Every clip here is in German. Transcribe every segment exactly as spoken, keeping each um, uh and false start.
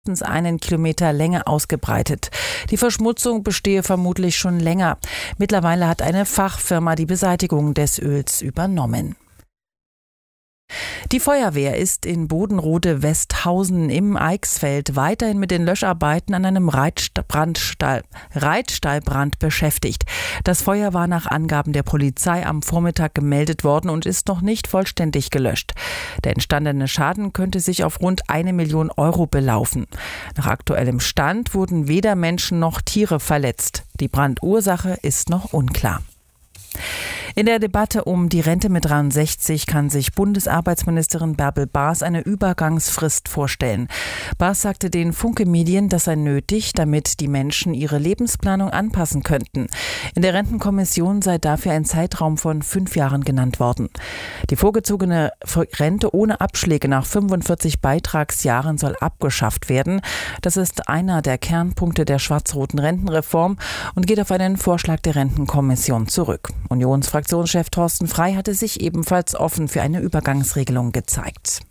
einen Kilometer Länge ausgebreitet. Die Verschmutzung bestehe vermutlich schon länger. Mittlerweile hat eine Fachfirma die Beseitigung des Öls übernommen. Die Feuerwehr ist in Bodenrode-Westhausen im Eichsfeld weiterhin mit den Löscharbeiten an einem Reitstallbrand, Reitstallbrand beschäftigt. Das Feuer war nach Angaben der Polizei am Vormittag gemeldet worden und ist noch nicht vollständig gelöscht. Der entstandene Schaden könnte sich auf rund eine Million Euro belaufen. Nach aktuellem Stand wurden weder Menschen noch Tiere verletzt. Die Brandursache ist noch unklar. In der Debatte um die Rente mit dreiundsechzig kann sich Bundesarbeitsministerin Bärbel Baas eine Übergangsfrist vorstellen. Baas sagte den Funke Medien, das sei nötig, damit die Menschen ihre Lebensplanung anpassen könnten. In der Rentenkommission sei dafür ein Zeitraum von fünf Jahren genannt worden. Die vorgezogene Rente ohne Abschläge nach fünfundvierzig Beitragsjahren soll abgeschafft werden. Das ist einer der Kernpunkte der schwarz-roten Rentenreform und geht auf einen Vorschlag der Rentenkommission zurück. Unionsfraktionschef Thorsten Frey hatte sich ebenfalls offen für eine Übergangsregelung gezeigt.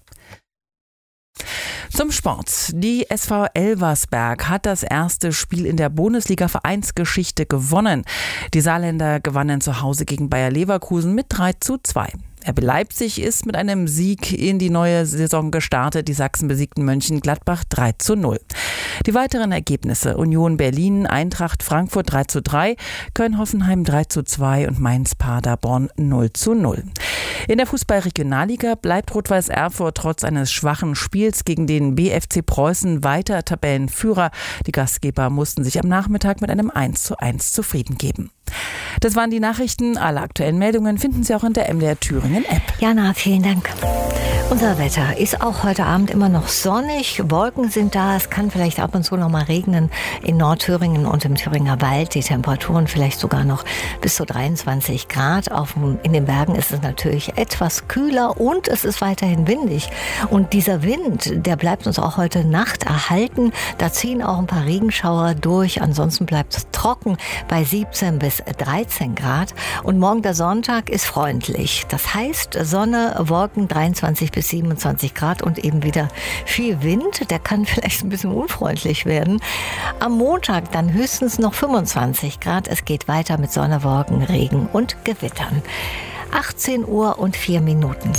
Zum Sport. Die S V Elversberg hat das erste Spiel in der Bundesliga-Vereinsgeschichte gewonnen. Die Saarländer gewannen zu Hause gegen Bayer Leverkusen mit drei zu zwei. R B Leipzig ist mit einem Sieg in die neue Saison gestartet. Die Sachsen besiegten Mönchengladbach drei zu null. Die weiteren Ergebnisse: Union Berlin, Eintracht Frankfurt drei zu drei, Köln-Hoffenheim drei zu zwei und Mainz-Paderborn null zu null. In der Fußball-Regionalliga bleibt Rot-Weiß Erfurt trotz eines schwachen Spiels gegen den B F C Preußen weiter Tabellenführer. Die Gastgeber mussten sich am Nachmittag mit einem eins zu eins zufrieden geben. Das waren die Nachrichten. Alle aktuellen Meldungen finden Sie auch in der M D R Thüringen App. Jana, vielen Dank. Unser Wetter ist auch heute Abend immer noch sonnig. Wolken sind da. Es kann vielleicht ab und zu noch mal regnen in Nordthüringen und im Thüringer Wald. Die Temperaturen vielleicht sogar noch bis zu dreiundzwanzig Grad. Auf, in den Bergen ist es natürlich etwas kühler und es ist weiterhin windig. Und dieser Wind, der bleibt uns auch heute Nacht erhalten. Da ziehen auch ein paar Regenschauer durch. Ansonsten bleibt es trocken bei siebzehn bis dreizehn Grad. Und morgen der Sonntag ist freundlich. Das heißt Sonne, Wolken dreiundzwanzig bis siebenundzwanzig Grad und eben wieder viel Wind. Der kann vielleicht ein bisschen unfreundlich werden. Am Montag dann höchstens noch fünfundzwanzig Grad. Es geht weiter mit Sonne, Wolken, Regen und Gewittern. achtzehn Uhr und vier Minuten.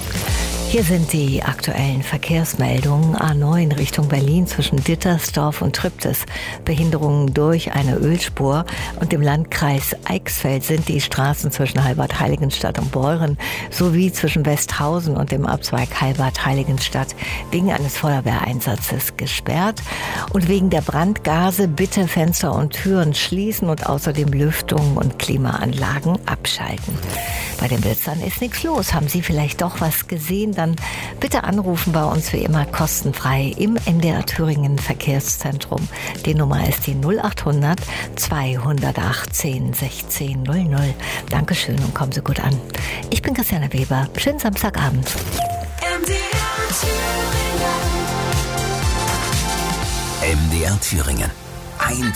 Hier sind die aktuellen Verkehrsmeldungen. A neun Richtung Berlin zwischen Dittersdorf und Triptis. Behinderungen durch eine Ölspur. Und im Landkreis Eichsfeld sind die Straßen zwischen Halbert-Heiligenstadt und Beuren sowie zwischen Westhausen und dem Abzweig Halbert-Heiligenstadt wegen eines Feuerwehreinsatzes gesperrt. Und wegen der Brandgase bitte Fenster und Türen schließen und außerdem Lüftung und Klimaanlagen abschalten. Bei den Blitzern ist nichts los. Haben Sie vielleicht doch was gesehen? Dann bitte anrufen bei uns wie immer kostenfrei im M D R Thüringen Verkehrszentrum. Die Nummer ist die null achthundert zweihundertachtzehn sechzehn null null. Dankeschön und kommen Sie gut an. Ich bin Christiane Weber. Schönen Samstagabend. M D R Thüringen. M D R Thüringen. Ein